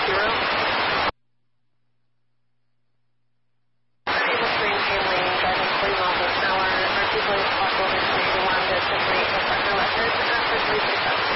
able to maintain lane, driving 40 miles an hour, articulate possible history, one to separate the partner records, and after 3 successful.